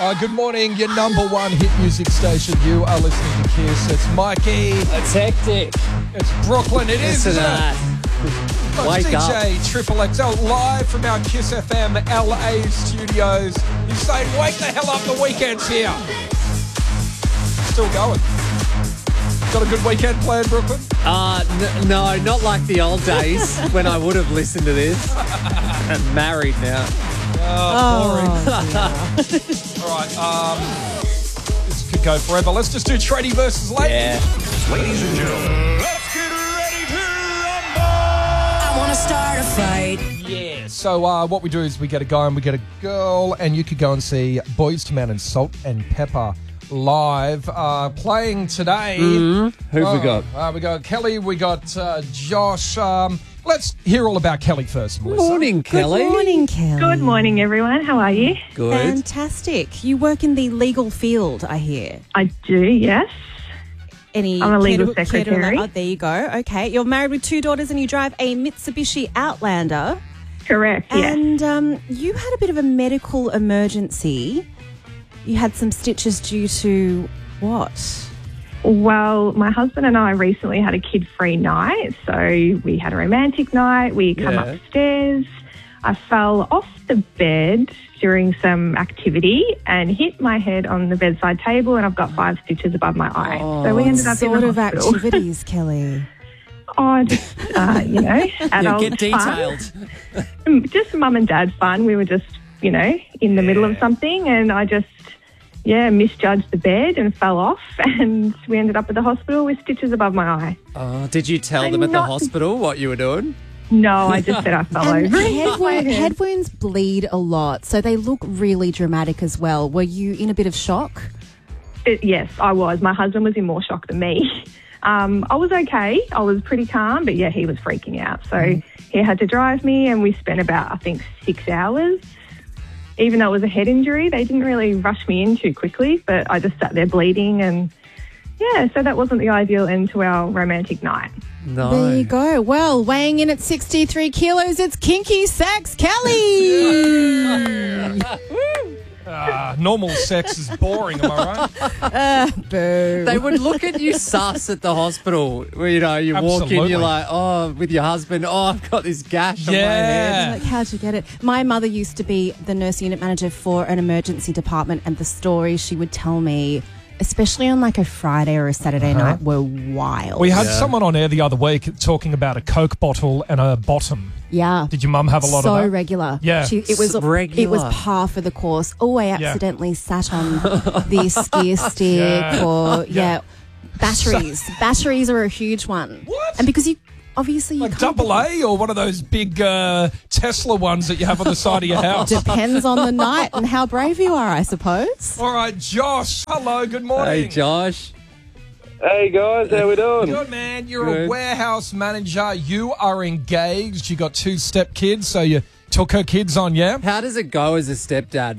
Good morning, your number one hit music station. You are listening to Kiss. It's Mikey. It's hectic. It's Brooklyn. It is, isn't it? Wake DJ up. Triple XL live from our Kiss FM LA studios. He's saying, wake the hell up, the weekend's here. Still going. Got a good weekend planned, Brooklyn? No, not like the old days when I would have listened to this. I'm married now. Boring. All right, this could go forever. Let's just do Tradie versus Lady. Yeah. Ladies and gentlemen, let's get ready to rumble. I want to start a fight. Yeah. So what we do is we get a guy and we get a girl, and you could go and see Boyz II Men and Salt and Pepper live playing today. Who've we got? We got Kelly, we got Josh. Let's hear all about Kelly first, Melissa. Morning, Kelly. Good morning, Kelly. Good morning, everyone. How are you? Good. Fantastic. You work in the legal field, I hear. I do, yes. I'm a legal secretary. Oh, there you go. Okay. You're married with 2 daughters and you drive a Mitsubishi Outlander. Correct, yes. And you had a bit of a medical emergency. You had some stitches due to what? Well, my husband and I recently had a kid-free night, so we had a romantic night. We come upstairs. I fell off the bed during some activity and hit my head on the bedside table, and I've got 5 stitches above my eye. So we ended up in the hospital. Sort of activities, Kelly? Just, adult get detailed. fun. Just mum and dad fun. We were just, in the middle of something, and I just... misjudged the bed and fell off, and we ended up at the hospital with stitches above my eye. Oh, did you tell them at the hospital what you were doing? No, I just said I fell over. Head wounds bleed a lot, so they look really dramatic as well. Were you in a bit of shock? Yes, I was. My husband was in more shock than me. I was okay. I was pretty calm, but he was freaking out. So he had to drive me, and we spent about, I think, 6 hours. Even though it was a head injury, they didn't really rush me in too quickly, but I just sat there bleeding, and so that wasn't the ideal end to our romantic night. No. There you go. Well, weighing in at 63 kilos, it's Kinky Sex Kelly. Normal sex is boring, am I right? Boo. They would look at you sus at the hospital. Where, you walk in, you're like, with your husband, I've got this gash on my head. Like, how'd you get it? My mother used to be the nurse unit manager for an emergency department, and the stories she would tell me, especially on like a Friday or a Saturday night, were wild. We had someone on air the other week talking about a Coke bottle and a bottom. Yeah. Did your mum have a lot of that? So regular. Yeah. It was regular. It was par for the course. Oh, I accidentally sat on the skier stick or, batteries. Batteries are a huge one. What? And because you obviously... Like AA or one of those big Tesla ones that you have on the side of your house? Depends on the night and how brave you are, I suppose. All right, Josh. Hello, good morning. Hey, Josh. Hey guys, how we doing? Good, man. You're a warehouse manager. You are engaged. You got 2 stepkids, so you took her kids on, yeah? How does it go as a stepdad?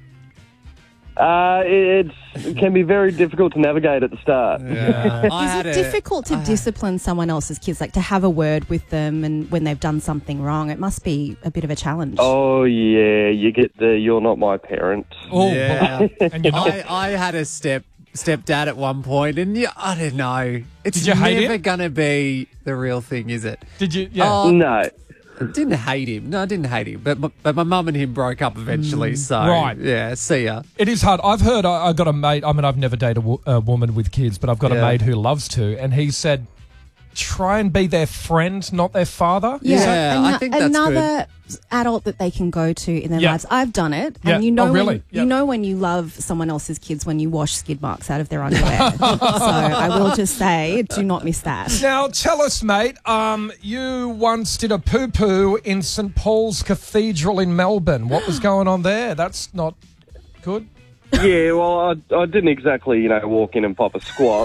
It can be very difficult to navigate at the start. Yeah. Is it difficult to discipline someone else's kids, like to have a word with them and when they've done something wrong? It must be a bit of a challenge. Oh yeah, you get the "you're not my parent." Oh, Yeah. and you're not. I had a stepdad at one point, and I don't know. It's Did you hate never him? going to be the real thing, is it? Did you? Yeah. Oh, No. Didn't hate him. No, I didn't hate him. But my mum and him broke up eventually. So, right. yeah, see ya. It is hard. I've heard, I got a mate, I've never dated a woman with kids, but I've got a mate who loves to, and he said, try and be their friend, not their father. Yeah, I think that's another adult that they can go to in their lives. I've done it, and Yeah. Really? you know when you love someone else's kids when you wash skid marks out of their underwear. So I will just say, do not miss that. Now, tell us, mate, you once did a poo-poo in St. Paul's Cathedral in Melbourne. What was going on there? That's not good. Yeah, well, I didn't exactly, walk in and pop a squat.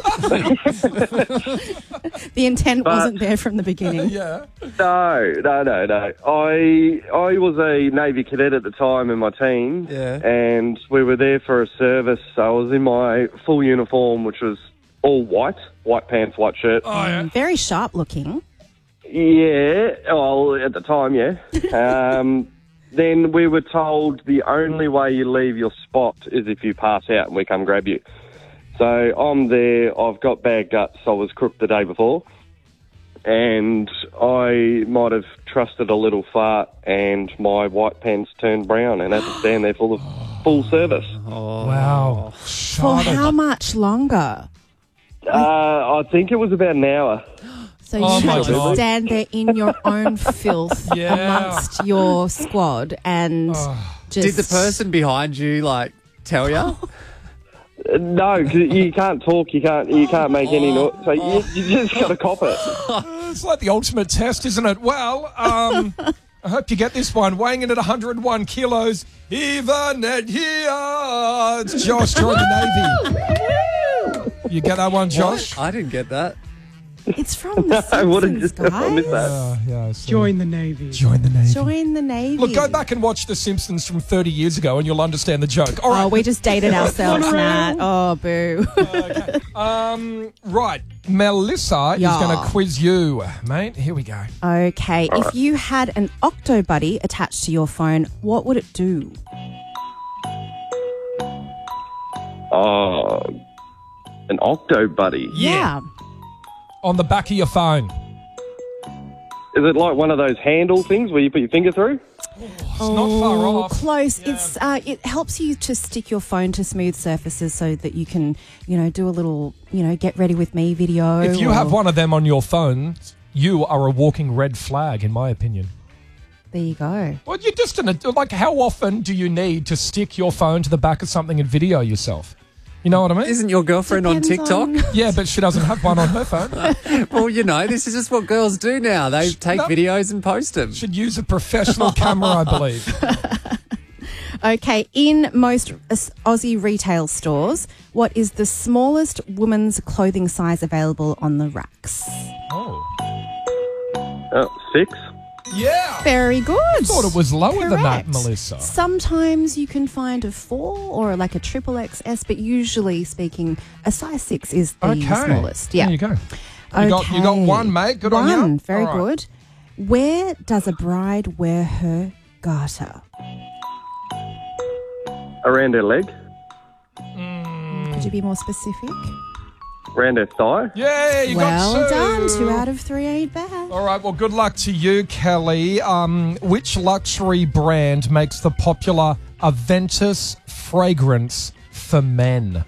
The intent wasn't there from the beginning. Yeah. No. I was a Navy cadet at the time in my teens, and we were there for a service. I was in my full uniform, which was all white pants, white shirt. Oh, yeah. Very sharp looking. Yeah, well, at the time, yeah. then we were told the only way you leave your spot is if you pass out and we come grab you. So I'm there, I've got bad guts, I was crooked the day before, and I might have trusted a little fart and my white pants turned brown and had to stand there for the full service. Wow. For how much longer? I think it was about an hour. So you had to stand there in your own filth amongst your squad and just... Did the person behind you, like, tell you? No, 'cause you can't talk, you can't make any noise, so you just got to cop it. It's like the ultimate test, isn't it? Well, I hope you get this one. Weighing in at 101 kilos, even at here, it's Josh joined the Navy. You get that one, Josh? What? I didn't get that. It's from The Simpsons, guys. I missed that. Yeah, Join the Navy. Join the Navy. Join the Navy. Look, go back and watch The Simpsons from 30 years ago and you'll understand the joke. All right. Oh, we just dated ourselves, Matt. Oh, boo. Okay. Right. Melissa is going to quiz you, mate. Here we go. Okay. If you had an Octobuddy attached to your phone, what would it do? An Octobuddy. Yeah. On the back of your phone. Is it like one of those handle things where you put your finger through? It's not far off. Close. Yeah. It helps you to stick your phone to smooth surfaces so that you can, do a little, get ready with me video. If you have one of them on your phone, you are a walking red flag, in my opinion. There you go. Well, you're just how often do you need to stick your phone to the back of something and video yourself? You know what I mean? Isn't your girlfriend Depends on TikTok? on- Yeah, but she doesn't have one on her phone. Well, this is just what girls do now. They take videos and post them. Should use a professional camera, I believe. Okay, in most Aussie retail stores, what is the smallest woman's clothing size available on the racks? Oh. 6. Yeah. Very good. I thought it was lower than that, Correct. Melissa. Sometimes you can find a 4 or like a triple XS, but usually speaking, a size 6 is the smallest. Yeah. There you go. You got one, mate. Good on you. One. Very All right. good. Where does a bride wear her garter? Around her leg. Could you be more specific? Around her thigh. Yeah, you got Well two. done. 2 out of 3 ain't bad. All right, well, good luck to you, Kelly. Which luxury brand makes the popular Aventus fragrance for men?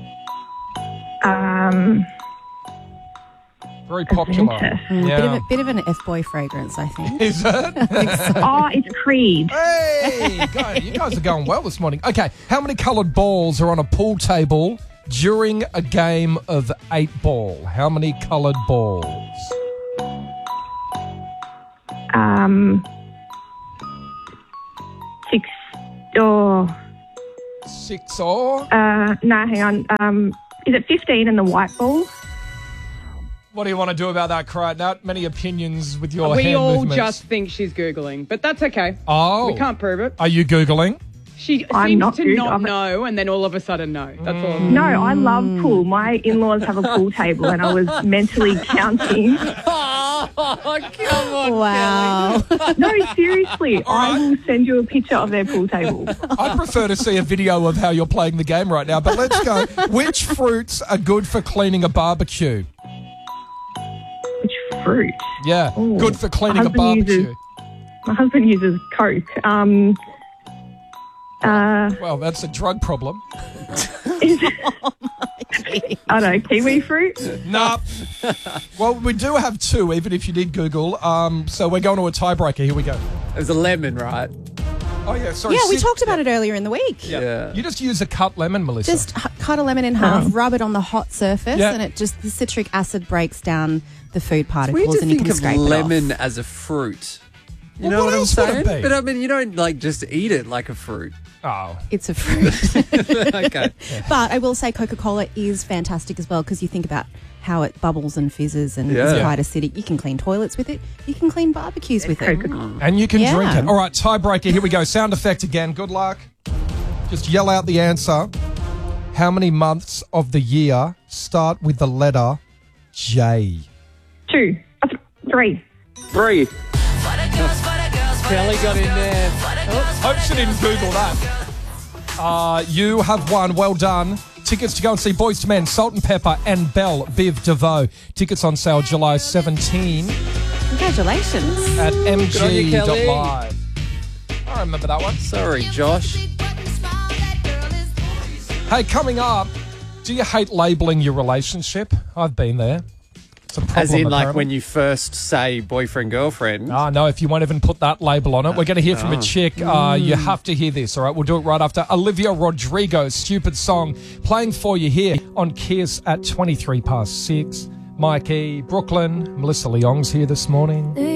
Very popular. Aventus. Yeah. Bit of an F-boy fragrance, I think. Is it? Oh, it's Creed. Hey, you guys are going well this morning. Okay, how many coloured balls are on a pool table during a game of 8 ball? How many coloured balls? 6 or 6 or? no, hang on. Is it 15 in the white ball? What do you want to do about that, Craig? Not many opinions with your We hand all movements. just think she's Googling, but that's okay. Oh. We can't prove it. Are you Googling? She I'm seems not to Googling. not know, and then all of a sudden know. That's all. No, I love pool. My in-laws have a pool table, and I was mentally counting. Oh, come on, Wow. No, seriously, I will send you a picture of their pool table. I'd prefer to see a video of how you're playing the game right now, but let's go. Which fruits are good for cleaning a barbecue? Which fruit? Yeah, Ooh. good for cleaning a My husband barbecue. My husband uses Coke. Well, that's a drug problem. I don't know, kiwi fruit? Nah. Well, we do have 2, even if you did Google. So we're going to a tiebreaker. Here we go. It was a lemon, right? Oh, yeah, sorry. Yeah, we talked about it earlier in the week. Yeah. You just use a cut lemon, Melissa. Just cut a lemon in half, rub it on the hot surface, Yeah. and the citric acid breaks down the food Weird particles, to and you think can of scrape lemon it off. as a fruit. You Well, know what what I'm else would it saying? be? But I mean, you don't just eat it like a fruit. Oh. It's a fruit. Okay. But I will say Coca-Cola is fantastic as well because you think about how it bubbles and fizzes and Yeah. is quite acidic. You can clean toilets with it. You can clean barbecues with it. And you can Yeah. drink it. All right, tiebreaker. Here we go. Sound effect again. Good luck. Just yell out the answer. How many months of the year start with the letter J? 2. 3. 3. Kelly got in there. Hope she didn't Google that. You have won. Well done. Tickets to go and see Boyz II Men, Salt and Pepper, and Belle Biv DeVoe. Tickets on sale July 17 Congratulations. at Kelly. mg.live. I remember that one. Sorry, Josh. Hey, coming up, do you hate labelling your relationship? I've been there. It's a problem, As in, like, apparently. when you first say boyfriend, girlfriend. Ah, no, if you won't even put that label on it. We're going to hear from a chick. You have to hear this, all right? We'll do it right after Olivia Rodrigo's Stupid Song playing for you here on Kiss at 23 past 6. Mike E, Brooklyn, Melissa Leong's here this morning.